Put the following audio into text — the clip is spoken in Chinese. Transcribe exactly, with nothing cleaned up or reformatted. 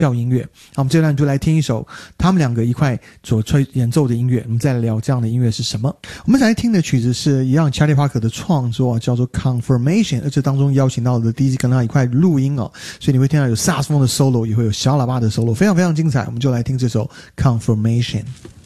调音乐。好，我们这段就来听一首他们两个一块所吹演奏的音乐，我们再来聊这样的音乐是什么。我们才听的曲子是一样 Charlie Parker 的创作，叫做 Confirmation， 而且当中邀请到的 Dizzy 跟他一块录音哦，所以你会听到有萨克斯风的 solo， 也会有小喇叭的 solo， 非常非常精彩。我们就来听这首 Confirmation。